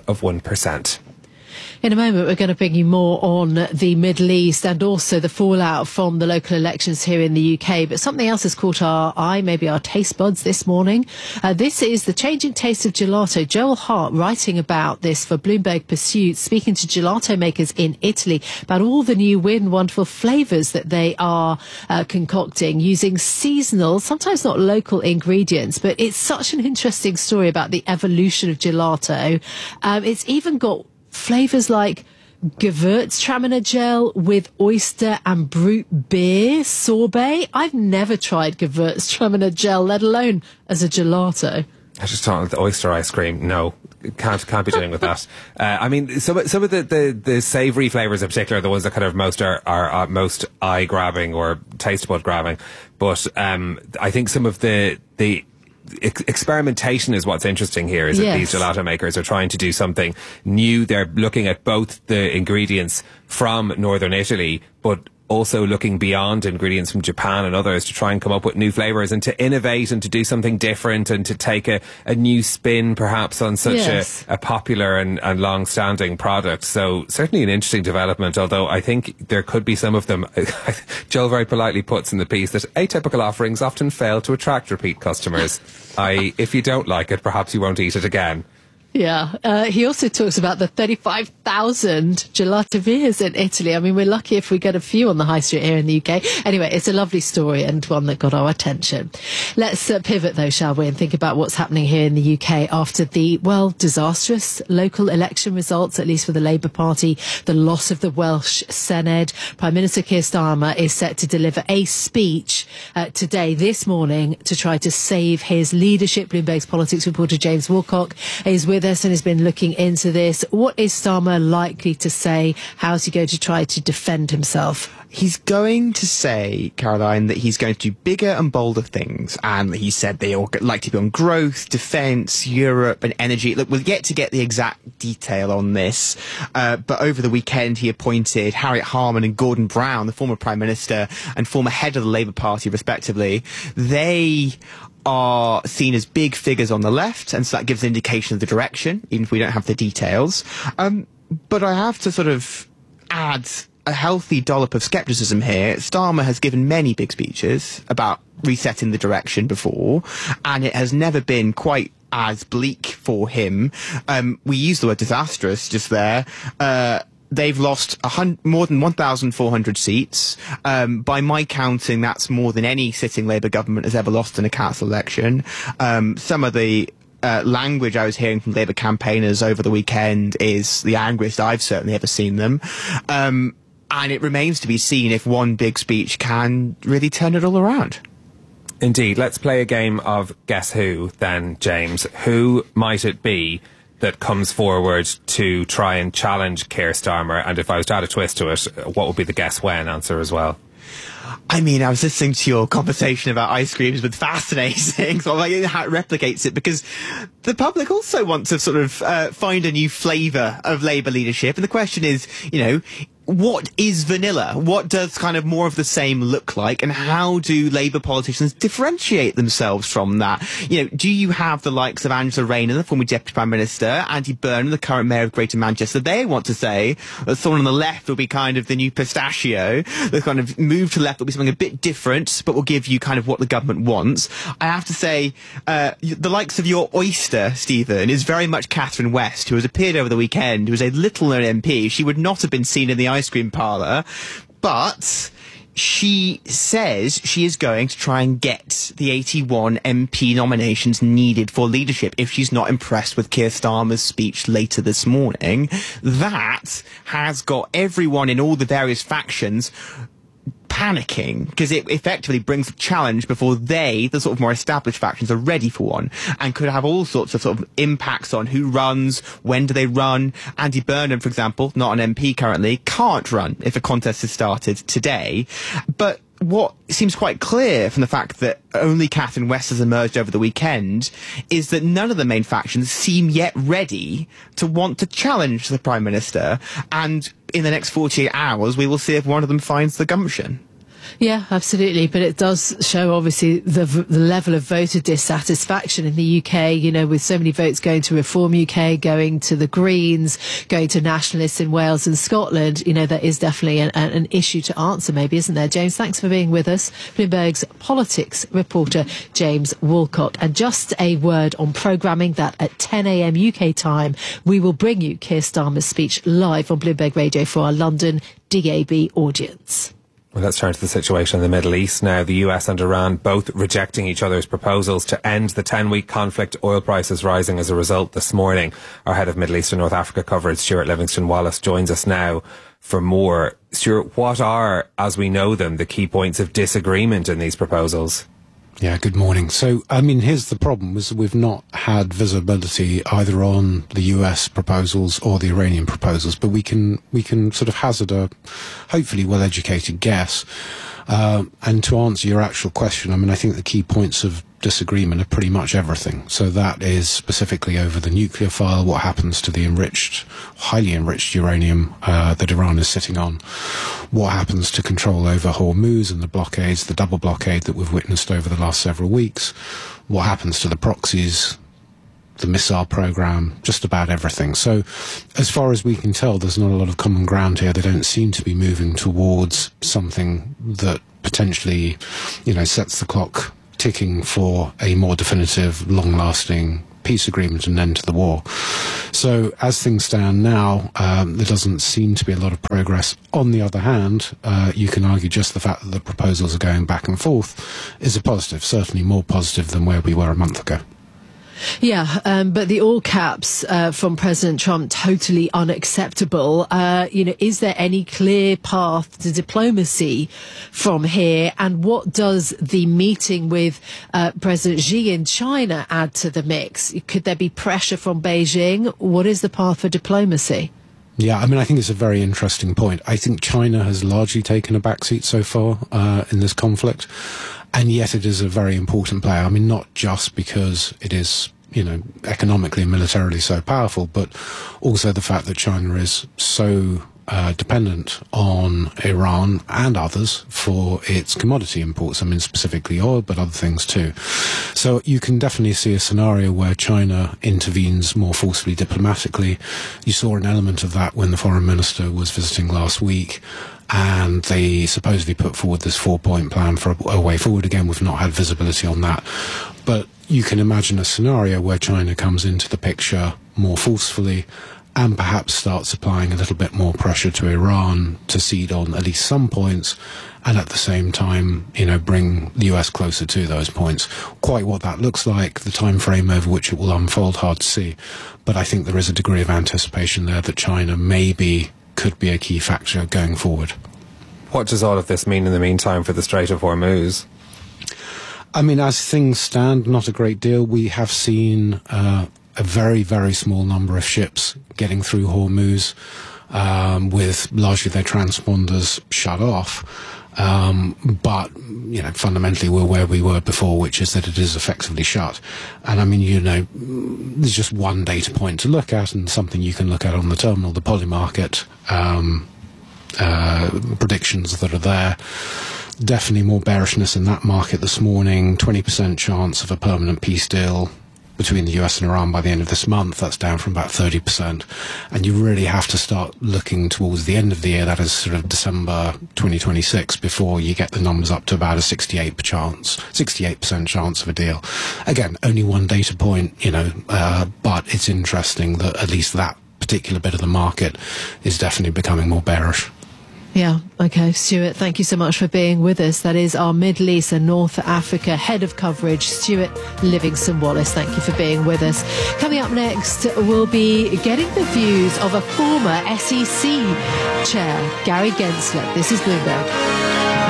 0.1%. In a moment, we're going to bring you more on the Middle East and also the fallout from the local elections here in the UK. But something else has caught our eye, maybe our taste buds this morning. This is the changing taste of gelato. Joel Hart writing about this for Bloomberg Pursuit, speaking to gelato makers in Italy about all the new weird and wonderful flavours that they are concocting using seasonal, sometimes not local ingredients. But it's such an interesting story about the evolution of gelato. It's even got flavours like Gewürztraminer gel with oyster and brut beer sorbet. I've never tried Gewürztraminer gel, let alone as a gelato. I just thought the oyster ice cream. No, can't be doing with that. I mean, some of the savoury flavours in particular are the ones that kind of most are most eye grabbing or taste bud grabbing. But I think some of the experimentation is what's interesting here. Is that these gelato makers are trying to do something new. They're looking at both the ingredients from northern Italy, but also looking beyond ingredients from Japan and others to try and come up with new flavours and to innovate and to do something different and to take a new spin perhaps on such a popular and long-standing product. So certainly an interesting development, although I think there could be some of them. Joel very politely puts in the piece that atypical offerings often fail to attract repeat customers. If you don't like it, perhaps you won't eat it again. Yeah, he also talks about the 35,000 gelaterias in Italy. I mean, we're lucky if we get a few on the high street here in the UK. Anyway, it's a lovely story and one that got our attention. Let's pivot, though, shall we, and think about what's happening here in the UK after the, well, disastrous local election results, at least for the Labour Party, the loss of the Welsh Senedd. Prime Minister Keir Starmer is set to deliver a speech today, this morning, to try to save his leadership. Bloomberg's politics reporter James Woolcock is with us and has been looking into this. What is Starmer likely to say? How's he going to try to defend himself? He's going to say, Caroline, that he's going to do bigger and bolder things. And he said they all like to be on growth, defence, Europe and energy. Look, we'll get the exact detail on this. But over the weekend, he appointed Harriet Harman and Gordon Brown, the former Prime Minister and former head of the Labour Party, respectively. They are seen as big figures on the left, and so that gives an indication of the direction, even if we don't have the details. But I have to sort of add a healthy dollop of scepticism here. Starmer has given many big speeches about resetting the direction before, and it has never been quite as bleak for him. We used the word disastrous just there. They've lost more than 1,400 seats. By my counting, that's more than any sitting Labour government has ever lost in a council election. Some of the language I was hearing from Labour campaigners over the weekend is the angriest I've certainly ever seen them. And it remains to be seen if one big speech can really turn it all around. Indeed. Let's play a game of Guess Who then, James. Who might it be that comes forward to try and challenge Keir Starmer? And if I was to add a twist to it, what would be the guess when answer as well? I mean, I was listening to your conversation about ice creams with fascinating, so like how it replicates it, because the public also want to sort of find a new flavour of Labour leadership. And the question is, you know, what is vanilla? What does kind of more of the same look like? And how do Labour politicians differentiate themselves from that? You know, do you have the likes of Angela Rayner, the former Deputy Prime Minister, Andy Burnham, the current Mayor of Greater Manchester? They want to say that someone on the left will be kind of the new pistachio. The kind of move to the left will be something a bit different, but will give you kind of what the government wants. I have to say, the likes of your oyster, Stephen, is very much Catherine West, who has appeared over the weekend, who is a little-known MP. She would not have been seen in the ice cream parlour, but she says she is going to try and get the 81 MP nominations needed for leadership if she's not impressed with Keir Starmer's speech later this morning. That has got everyone in all the various factions panicking, because it effectively brings a challenge before they, the sort of more established factions, are ready for one, and could have all sorts of sort of impacts on who runs, when do they run. Andy Burnham, for example, not an MP currently, can't run if a contest has started today. But what seems quite clear from the fact that only Catherine West has emerged over the weekend is that none of the main factions seem yet ready to want to challenge the Prime Minister, and in the next 48 hours we will see if one of them finds the gumption. Yeah, absolutely. But it does show, obviously, the level of voter dissatisfaction in the UK, you know, with so many votes going to Reform UK, going to the Greens, going to Nationalists in Wales and Scotland. You know, there is definitely an issue to answer, maybe, isn't there? James, thanks for being with us. Bloomberg's politics reporter, James Woolcock. And just a word on programming that at 10 a.m. UK time, we will bring you Keir Starmer's speech live on Bloomberg Radio for our London DAB audience. Well, let's turn to the situation in the Middle East now. The US and Iran both rejecting each other's proposals to end the 10-week conflict. Oil prices rising as a result this morning. Our head of Middle East and North Africa coverage, Stuart Livingston-Wallace, joins us now for more. Stuart, what are, as we know them, the key points of disagreement in these proposals? Yeah, good morning. So, I mean, here's the problem, is we've not had visibility either on the US proposals or the Iranian proposals, but we can sort of hazard a hopefully well-educated guess. And to answer your actual question, I mean, I think the key points of disagreement are pretty much everything. So that is specifically over the nuclear file, what happens to the highly enriched uranium that Iran is sitting on, what happens to control over Hormuz and the blockades, the double blockade that we've witnessed over the last several weeks, what happens to the proxies, the missile program, just about everything. So as far as we can tell, there's not a lot of common ground here. They don't seem to be moving towards something that potentially, sets the clock ticking for a more definitive, long-lasting peace agreement and end to the war. So as things stand now, there doesn't seem to be a lot of progress. On the other hand, you can argue just the fact that the proposals are going back and forth is a positive, certainly more positive than where we were a month ago. Yeah, but the all caps from President Trump, totally unacceptable. Is there any clear path to diplomacy from here? And what does the meeting with President Xi in China add to the mix? Could there be pressure from Beijing? What is the path for diplomacy? Yeah, I mean, I think it's a very interesting point. I think China has largely taken a backseat so far in this conflict, and yet it is a very important player. I mean, not just because it is, economically and militarily so powerful, but also the fact that China is so dependent on Iran and others for its commodity imports. I mean, specifically oil, but other things too. So you can definitely see a scenario where China intervenes more forcefully diplomatically. You saw an element of that when the foreign minister was visiting last week, and they supposedly put forward this 4-point plan for a way forward. Again, we've not had visibility on that. But you can imagine a scenario where China comes into the picture more forcefully and perhaps starts applying a little bit more pressure to Iran to cede on at least some points, and at the same time, bring the US closer to those points. Quite what that looks like, the time frame over which it will unfold, hard to see. But I think there is a degree of anticipation there that China could be a key factor going forward. What does all of this mean in the meantime for the Strait of Hormuz? I mean, as things stand, not a great deal. We have seen a very, very small number of ships getting through Hormuz with largely their transponders shut off. But, fundamentally we're where we were before, which is that it is effectively shut. And I mean, there's just one data point to look at and something you can look at on the terminal, the Polymarket predictions that are there. Definitely more bearishness in that market this morning, 20% chance of a permanent peace deal between the US and Iran by the end of this month. That's down from about 30%. And you really have to start looking towards the end of the year, that is sort of December 2026, before you get the numbers up to about a 68% chance of a deal. Again, only one data point, but it's interesting that at least that particular bit of the market is definitely becoming more bearish. Yeah, okay. Stuart, thank you so much for being with us. That is our Middle East and North Africa head of coverage, Stuart Livingston-Wallace. Thank you for being with us. Coming up next, we'll be getting the views of a former SEC chair, Gary Gensler. This is Bloomberg.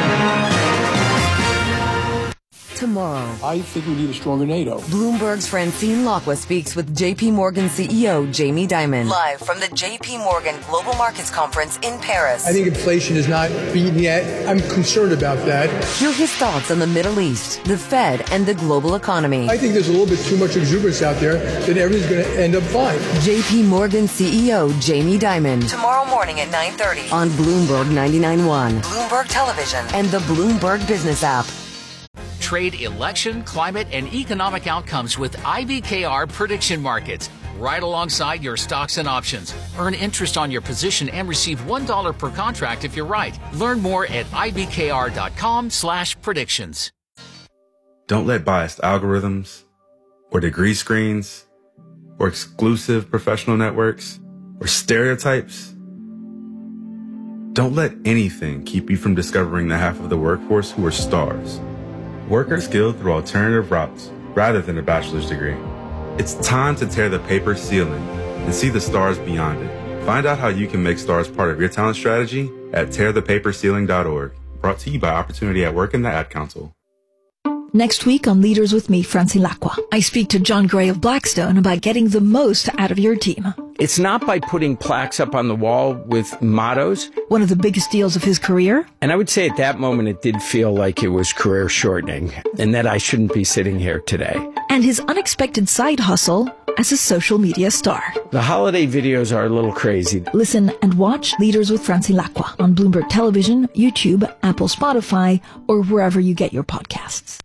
Tomorrow, I think we need a stronger NATO. Bloomberg's Francine Lacqua speaks with JP Morgan CEO Jamie Dimon. Live from the JP Morgan Global Markets Conference in Paris. I think inflation is not beaten yet. I'm concerned about that. Hear his thoughts on the Middle East, the Fed, and the global economy. I think there's a little bit too much exuberance out there that everything's going to end up fine. JP Morgan CEO Jamie Dimon. Tomorrow morning at 9:30 on Bloomberg 99.1, Bloomberg Television, and the Bloomberg Business app. Trade election, climate, and economic outcomes with IBKR Prediction Markets. Right alongside your stocks and options. Earn interest on your position and receive $1 per contract if you're right. Learn more at ibkr.com/predictions. Don't let biased algorithms or degree screens or exclusive professional networks or stereotypes Don't let anything keep you from discovering the half of the workforce who are stars. Work are skilled through alternative routes rather than a bachelor's degree. It's time to tear the paper ceiling and see the stars beyond it. Find out how you can make stars part of your talent strategy at tearthepaperceiling.org. Brought to you by Opportunity at Work and the Ad Council. Next week on Leaders with me, Francine Lacqua, I speak to John Gray of Blackstone about getting the most out of your team. It's not by putting plaques up on the wall with mottos. One of the biggest deals of his career. And I would say at that moment it did feel like it was career shortening and that I shouldn't be sitting here today. And his unexpected side hustle as a social media star. The holiday videos are a little crazy. Listen and watch Leaders with Francine Lacqua on Bloomberg Television, YouTube, Apple, Spotify, or wherever you get your podcasts.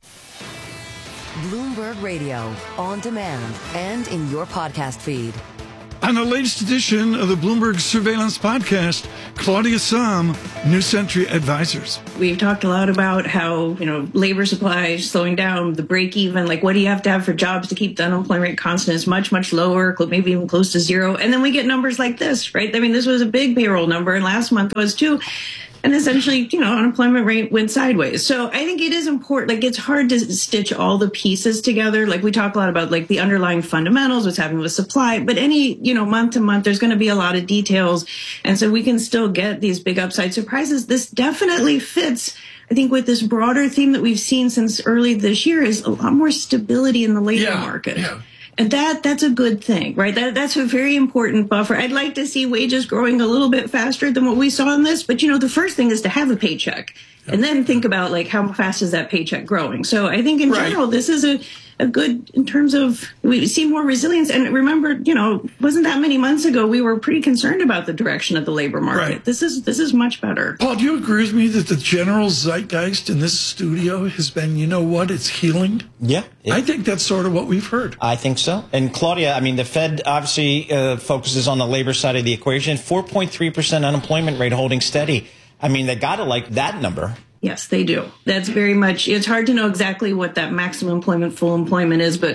Bloomberg Radio, on demand and in your podcast feed. On the latest edition of the Bloomberg Surveillance Podcast, Claudia Sahm, New Century Advisors. We've talked a lot about how, labor supply is slowing down, the break even, like what do you have to have for jobs to keep the unemployment rate constant is much, much lower, maybe even close to zero. And then we get numbers like this, right? I mean, this was a big payroll number and last month was too. And essentially, unemployment rate went sideways. So I think it is important. It's hard to stitch all the pieces together. We talk a lot about the underlying fundamentals, what's happening with supply, but any, month to month, there's going to be a lot of details. And so we can still get these big upside surprises. This definitely fits, I think, with this broader theme that we've seen since early this year is a lot more stability in the labor market. Yeah. And that's a good thing, right? That's a very important buffer. I'd like to see wages growing a little bit faster than what we saw in this. But, the first thing is to have a paycheck and then think about how fast is that paycheck growing. So I think in general, this is a good in terms of we see more resilience. And remember, wasn't that many months ago, we were pretty concerned about the direction of the labor market. Right. This is much better. Paul, do you agree with me that the general zeitgeist in this studio has been, it's healing? Yeah. I think that's sort of what we've heard. I think so. And Claudia, the Fed obviously focuses on the labor side of the equation. 4.3% unemployment rate holding steady. They got to like that number. Yes, they do. That's very much, it's hard to know exactly what that maximum employment, full employment is, but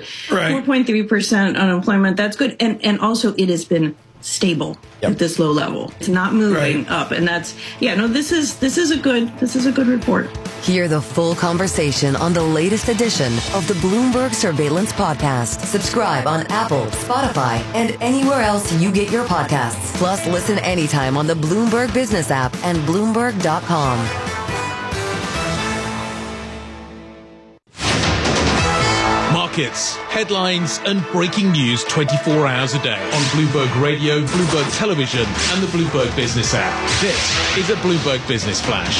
4.3% unemployment, that's good. And also it has been stable at this low level. It's not moving up. And that's, this is a good report. Hear the full conversation on the latest edition of the Bloomberg Surveillance Podcast. Subscribe on Apple, Spotify, and anywhere else you get your podcasts. Plus, listen anytime on the Bloomberg Business app and Bloomberg.com. Markets, headlines, and breaking news 24 hours a day on Bloomberg Radio, Bloomberg Television, and the Bloomberg Business app. This is a Bloomberg Business Flash.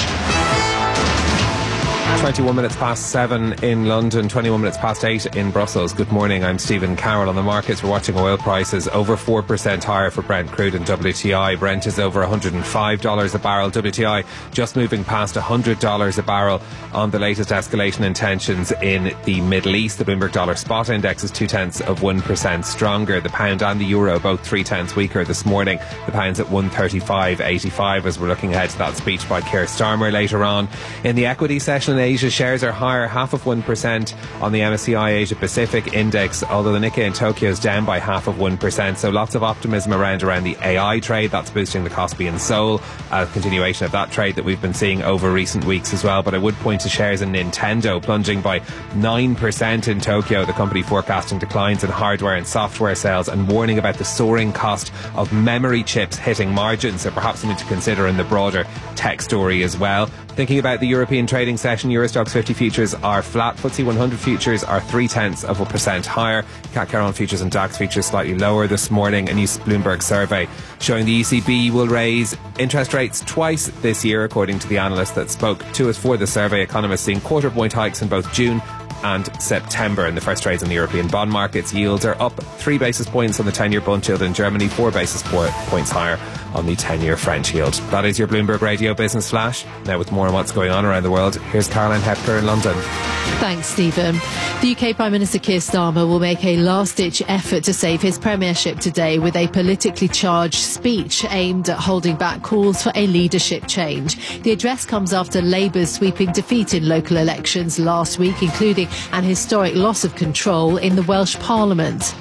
21 minutes past 7 in London, 21 minutes past 8 in Brussels. Good morning, I'm Stephen Carroll. On the markets, we're watching oil prices over 4% higher for Brent crude and WTI. Brent is over $105 a barrel. WTI just moving past $100 a barrel on the latest escalation in tensions in the Middle East. The Bloomberg Dollar Spot Index is 0.2% stronger. The pound and the euro both 0.3 weaker this morning. The pound's at 135.85 as we're looking ahead to that speech by Keir Starmer later on. In the equity session in Asia, shares are higher 0.5% on the MSCI Asia Pacific Index, although the Nikkei in Tokyo is down by 0.5%. So lots of optimism around the AI trade. That's boosting the Kospi in Seoul, a continuation of that trade that we've been seeing over recent weeks as well. But I would point to shares in Nintendo plunging by 9% in Tokyo, the company forecasting declines in hardware and software sales and warning about the soaring cost of memory chips hitting margins. So perhaps something to consider in the broader tech story as well. Thinking about the European trading session, Eurostoxx 50 futures are flat. FTSE 100 futures are 0.3% higher. CAC 40 futures and DAX futures slightly lower this morning. A new Bloomberg survey showing the ECB will raise interest rates twice this year, according to the analyst that spoke to us for the survey. Economists seeing quarter-point hikes in both June and September. In the first trades on the European bond markets, yields are up 3 basis points on the 10-year bund yield in Germany, 4 basis points higher on the 10-year French yield. That is your Bloomberg Radio Business Flash. Now with more on what's going on around the world, here's Caroline Hepker in London. Thanks, Stephen. The UK Prime Minister Keir Starmer will make a last-ditch effort to save his premiership today with a politically charged speech aimed at holding back calls for a leadership change. The address comes after Labour's sweeping defeat in local elections last week, including an historic loss of control in the Welsh Parliament.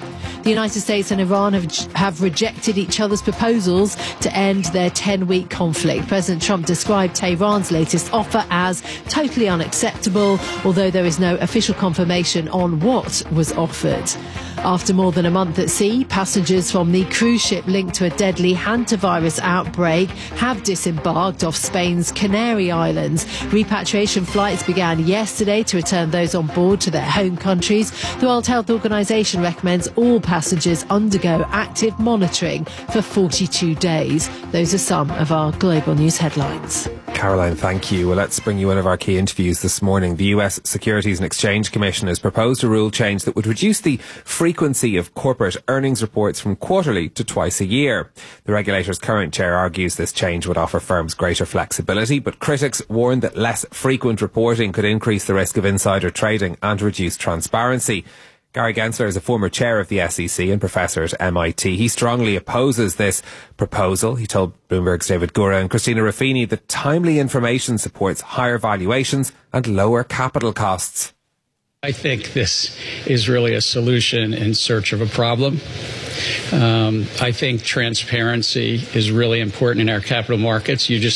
The United States and Iran have rejected each other's proposals to end their 10-week conflict. President Trump described Tehran's latest offer as totally unacceptable, although there is no official confirmation on what was offered. After more than a month at sea, passengers from the cruise ship linked to a deadly hantavirus outbreak have disembarked off Spain's Canary Islands. Repatriation flights began yesterday to return those on board to their home countries. The World Health Organization recommends all passengers undergo active monitoring for 42 days. Those are some of our global news headlines. Caroline, thank you. Well, let's bring you one of our key interviews this morning. The US Securities and Exchange Commission has proposed a rule change that would reduce the frequency of corporate earnings reports from quarterly to twice a year. The regulator's current chair argues this change would offer firms greater flexibility, but critics warn that less frequent reporting could increase the risk of insider trading and reduce transparency. Gary Gensler is a former chair of the SEC and professor at MIT. He strongly opposes this proposal. He told Bloomberg's David Gura and Christina Ruffini that timely information supports higher valuations and lower capital costs. I think this is really a solution in search of a problem. I think transparency is really important in our capital markets. You just